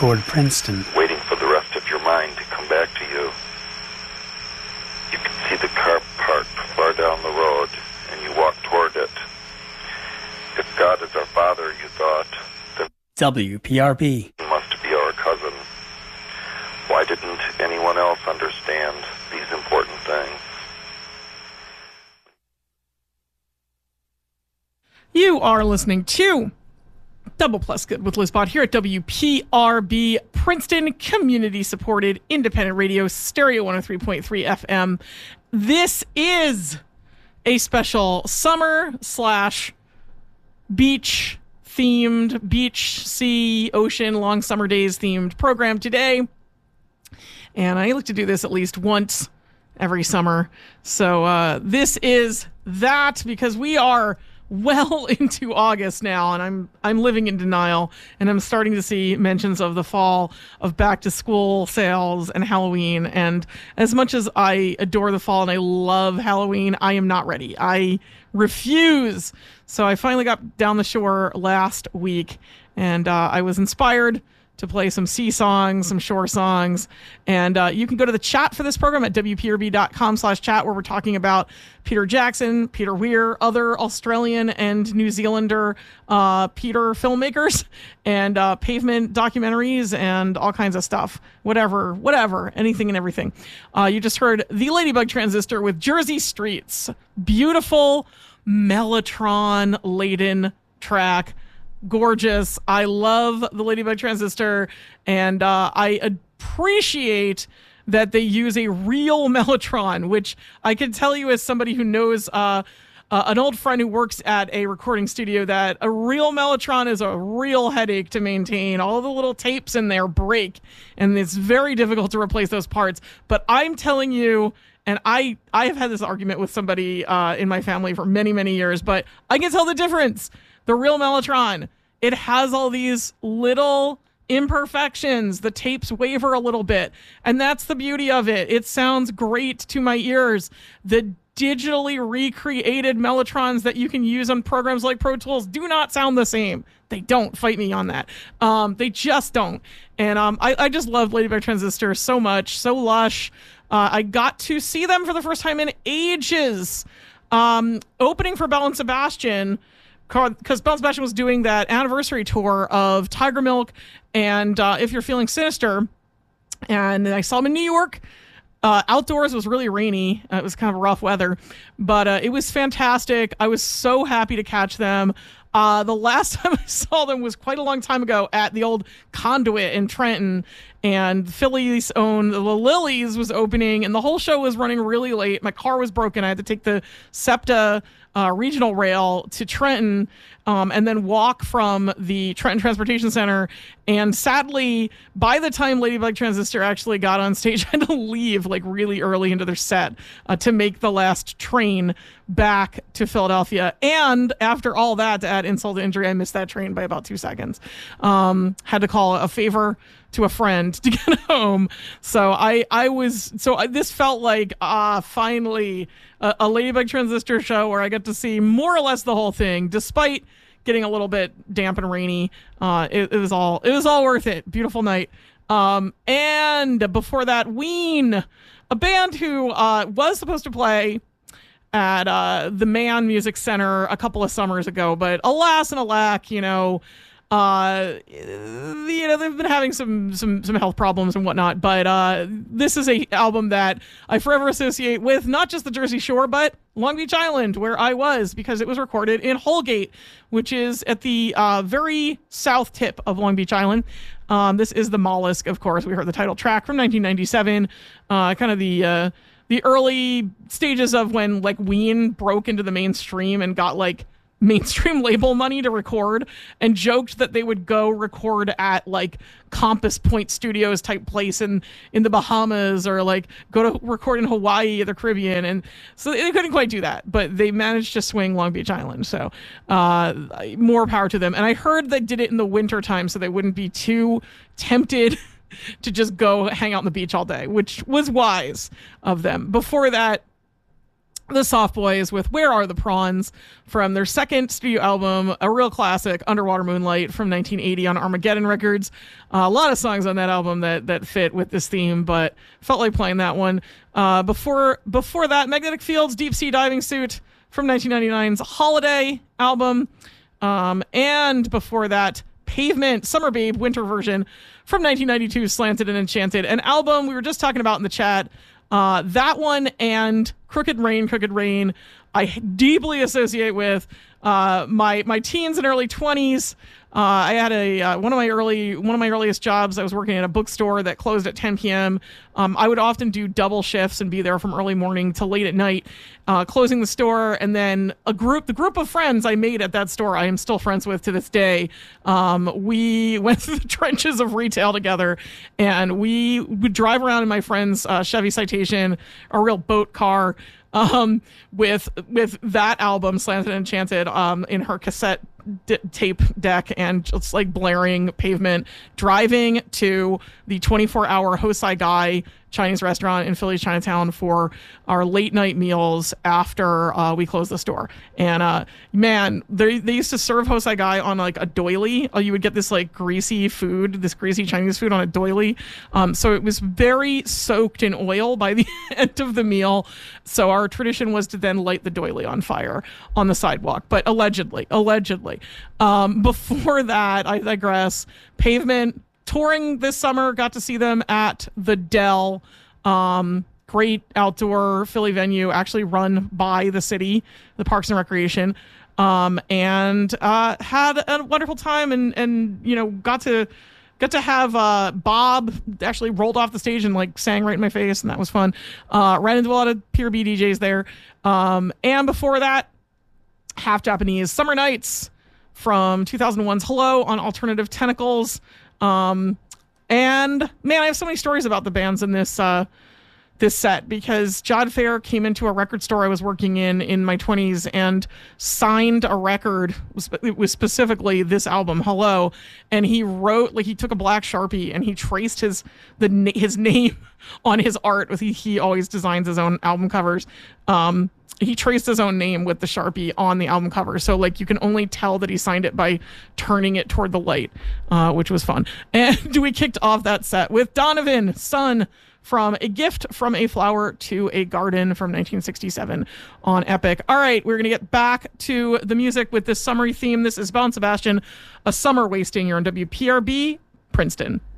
toward Princeton. Waiting for the rest of your mind to come back to you. You can see the car parked far down the road, and you walk toward it. If God is our Father, you thought, then WPRB. He must be our cousin. Why didn't anyone else understand these important things? You are listening to Double Plus Good with Liz Bott here at WPRB, Princeton, community-supported independent radio, stereo 103.3 FM. This is a special summer/beach themed, beach, sea, ocean, long summer days themed program today. And I like to do this at least once every summer. So this is that, because we are well into August now, and I'm living in denial, and I'm starting to see mentions of the fall, of back to school sales and Halloween. And as much as I adore the fall and I love Halloween, I am not ready. I refuse. So I finally got down the shore last week, and I was inspired to play some sea songs, some shore songs. And you can go to the chat for this program at WPRB.com/chat, where we're talking about Peter Jackson, Peter Weir, other Australian and New Zealander Peter filmmakers, and pavement documentaries, and all kinds of stuff. Whatever, anything and everything. You just heard the Ladybug Transistor with Jersey Streets. Beautiful, Mellotron-laden track. Gorgeous. I love the Ladybug Transistor, and I appreciate that they use a real Mellotron, which I can tell you as somebody who knows an old friend who works at a recording studio, that a real Mellotron is a real headache to maintain. All the little tapes in there break, and it's very difficult to replace those parts. But I'm telling you, and I have had this argument with somebody in my family for many, many years, but I can tell the difference. The real Mellotron, it has all these little imperfections. The tapes waver a little bit, and that's the beauty of it. It sounds great to my ears. The digitally recreated Mellotrons that you can use on programs like Pro Tools do not sound the same. They don't. Fight me on that. They just don't. And I just love Ladybug Transistor so much, so lush. I got to see them for the first time in ages. Opening for Belle and Sebastian, because Belle and Sebastian was doing that anniversary tour of Tiger Milk and If You're Feeling Sinister. And I saw them in New York. Outdoors was really rainy. It was kind of rough weather, but it was fantastic. I was so happy to catch them. The last time I saw them was quite a long time ago at the old Conduit in Trenton, and Philly's own The Lilies was opening, and the whole show was running really late. My car was broken. I had to take the SEPTA regional rail to Trenton, and then walk from the Trenton Transportation Center. And sadly, by the time Ladybug Transistor actually got on stage, I had to leave like really early into their set to make the last train back to Philadelphia. And after all that, to add insult to injury, I missed that train by about 2 seconds. Had to call a favor to a friend to get home. So this felt like finally a Ladybug Transistor show where I got to see more or less the whole thing, despite getting a little bit damp and rainy. It was all worth it. Beautiful night. And before that, Ween, a band who was supposed to play at the Mann Music Center a couple of summers ago, but alas and alack, they've been having some health problems and whatnot. But this is a album that I forever associate with not just the Jersey Shore, but Long Beach Island, where I was, because it was recorded in Holgate, which is at the very south tip of Long Beach Island. This is The Mollusk, of course. We heard the title track from 1997, kind of the early stages of when like Ween broke into the mainstream and got like mainstream label money to record, and joked that they would go record at like Compass Point Studios type place in the Bahamas, or like go to record in Hawaii or the Caribbean. And so they couldn't quite do that, but they managed to swing Long Beach Island. So more power to them. And I heard they did it in the winter time so they wouldn't be too tempted to just go hang out on the beach all day, which was wise of them. Before that, the Soft Boys with Where Are the Prawns from their second studio album, a real classic, Underwater Moonlight from 1980 on Armageddon Records. A lot of songs on that album that fit with this theme, but felt like playing that one. Before that, Magnetic Fields, Deep Sea Diving Suit from 1999's Holiday album. And before that, Pavement, Summer Babe, Winter Version from 1992, Slanted and Enchanted, an album we were just talking about in the chat. That one and Crooked Rain, I deeply associate with my teens and early 20s. I had one of my earliest jobs. I was working at a bookstore that closed at 10 p.m. I would often do double shifts and be there from early morning to late at night, closing the store. And then the group of friends I made at that store, I am still friends with to this day. We went through the trenches of retail together, and we would drive around in my friend's Chevy Citation, a real boat car, with that album, Slanted and Enchanted, in her cassette tape deck, and just like blaring Pavement, driving to the 24-hour Hosai Gai Chinese restaurant in Philly's Chinatown for our late night meals after we closed the store. And man, they used to serve Hosai Gai on like a doily. You would get this like greasy Chinese food on a doily. So it was very soaked in oil by the end of the meal. So our tradition was to then light the doily on fire on the sidewalk, but allegedly. Before that, I digress. Pavement, touring this summer, got to see them at the Dell. Great outdoor Philly venue, actually run by the city, the Parks and Recreation. And had a wonderful time, and you know, got to have Bob actually rolled off the stage and like sang right in my face, and that was fun. Ran into a lot of Pure B DJs there. And before that, Half Japanese, Summer Nights from 2001's Hello on Alternative Tentacles. And man, I have so many stories about the bands in this set, because John Fair came into a record store I was working in my 20s and signed a record. It was specifically this album, Hello, and he wrote, like, he took a black Sharpie and he traced his name on his art. He always designs his own album covers. He traced his own name with the Sharpie on the album cover. So like you can only tell that he signed it by turning it toward the light, which was fun. And we kicked off that set with Donovan, Son, from A Gift from a Flower to a Garden from 1967 on Epic. All right, we're going to get back to the music with this summery theme. This is Belle and Sebastian, A Summer Wasting. You're on WPRB, Princeton.